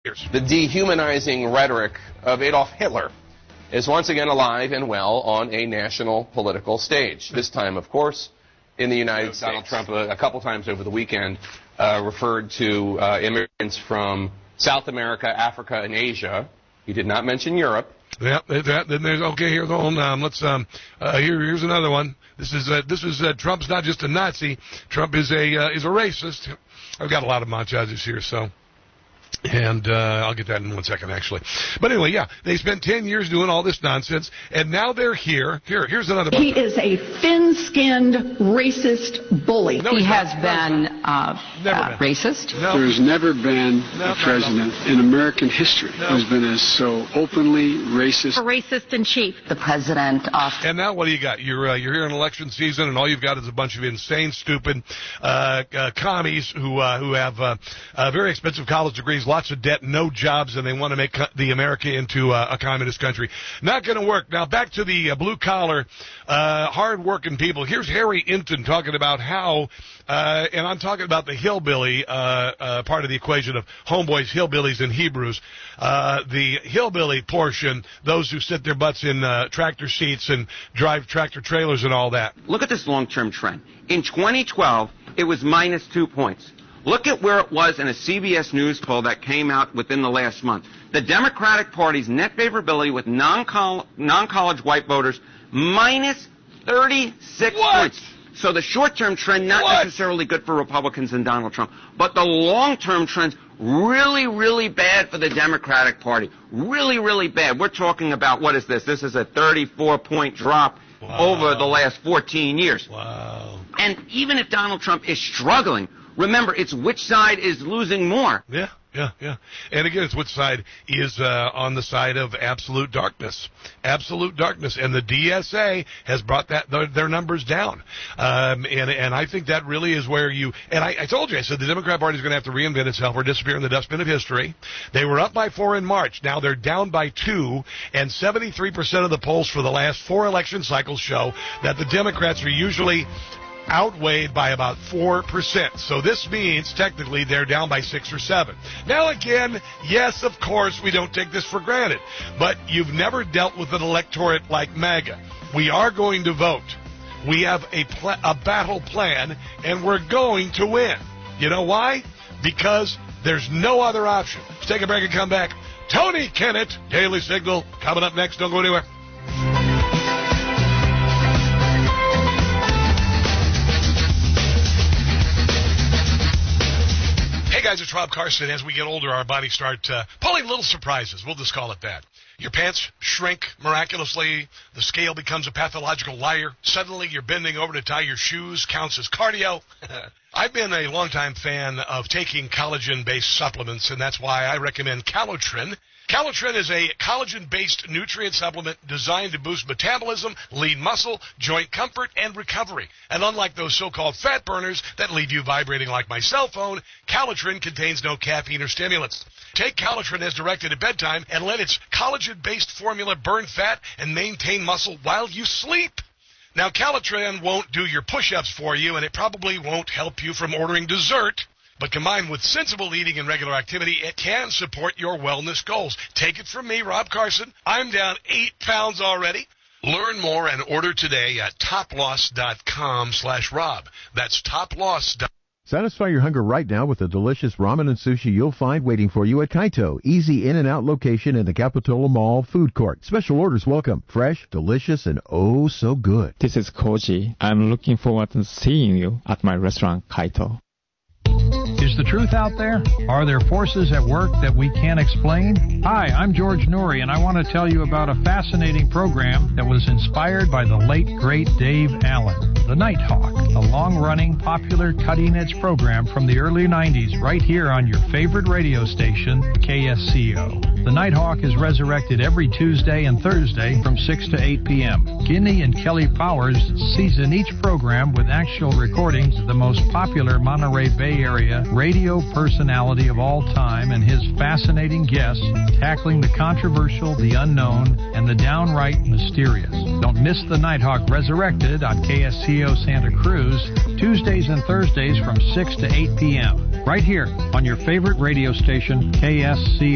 The dehumanizing rhetoric of Adolf Hitler is once again alive and well on a national political stage. This time, of course, in the United States. Donald Trump, a couple times over the weekend, referred to immigrants from South America, Africa, and Asia. He did not mention Europe. Yeah, okay, here, hold on. Here's another one. This is Trump's not just a Nazi. Trump is a racist. I've got a lot of montages here, so. And I'll get that in 1 second, actually. But anyway, yeah, they spent 10 years doing all this nonsense, and now they're here. Here's another one. He is a thin-skinned, racist bully. No, he has been racist. No. There's never been a president in American history who's been so openly racist. A racist in chief. The president of... And now what do you got? You're here in election season, and all you've got is a bunch of insane, stupid commies who have very expensive college degrees, lots of debt, no jobs, and they want to make the America into a communist country. Not going to work. Now, back to the blue-collar, hard-working people. Here's Harry Inton talking about how, and I'm talking about the hillbilly part of the equation of homeboys, hillbillies, and Hebrews. The hillbilly portion, those who sit their butts in tractor seats and drive tractor trailers and all that. Look at this long-term trend. In 2012, it was minus 2 points. Look at where it was in a CBS News poll that came out within the last month. The Democratic Party's net favorability with non-college white voters, minus 36 points. So the short-term trend, not necessarily good for Republicans and Donald Trump, but the long-term trend's really, really bad for the Democratic Party. Really, really bad. We're talking about, what is this? This is a 34-point drop over the last 14 years. Wow. And even if Donald Trump is struggling, remember, it's which side is losing more. Yeah. And again, it's which side is on the side of absolute darkness. Absolute darkness. And the DSA has brought their numbers down. And I think that really is where and I told you, I said the Democrat Party is going to have to reinvent itself or disappear in the dustbin of history. They were up by 4 in March. Now they're down by 2, and 73% of the polls for the last 4 election cycles show that the Democrats are usually outweighed by about 4%. So this means technically they're down by 6 or 7. Now again, yes, of course, we don't take this for granted, but you've never dealt with an electorate like MAGA. We are going to vote. We have a battle plan, and we're going to win. You know why? Because there's no other option. Let's take a break and come back. Tony Kennett, Daily Signal, coming up next. Don't go anywhere. Hey guys, it's Rob Carson. As we get older, our bodies start pulling little surprises. We'll just call it that. Your pants shrink miraculously. The scale becomes a pathological liar. Suddenly, you're bending over to tie your shoes. Counts as cardio. I've been a longtime fan of taking collagen-based supplements, and that's why I recommend Calotren. Calotren is a collagen-based nutrient supplement designed to boost metabolism, lean muscle, joint comfort, and recovery. And unlike those so-called fat burners that leave you vibrating like my cell phone, Calotren contains no caffeine or stimulants. Take Calotren as directed at bedtime and let its collagen-based formula burn fat and maintain muscle while you sleep. Now, Calotren won't do your push-ups for you, and it probably won't help you from ordering dessert. But combined with sensible eating and regular activity, it can support your wellness goals. Take it from me, Rob Carson. I'm down 8 pounds already. Learn more and order today at toploss.com/Rob. That's toploss.com. Satisfy your hunger right now with the delicious ramen and sushi you'll find waiting for you at Kaito. Easy in and out location in the Capitola Mall food court. Special orders welcome. Fresh, delicious, and oh so good. This is Koji. I'm looking forward to seeing you at my restaurant, Kaito. Is the truth out there? Are there forces at work that we can't explain? Hi, I'm George Noory, and I want to tell you about a fascinating program that was inspired by the late, great Dave Allen. The Nighthawk, a long-running, popular, cutting-edge program from the early 90s right here on your favorite radio station, KSCO. The Nighthawk is resurrected every Tuesday and Thursday from 6 to 8 p.m. Guinea and Kelly Powers season each program with actual recordings of the most popular Monterey Bay Area radio personality of all time and his fascinating guests tackling the controversial, the unknown, and the downright mysterious. Don't miss the Nighthawk Resurrected on KSCO Santa Cruz, Tuesdays and Thursdays from 6 to 8 p.m. right here on your favorite radio station, KSCO.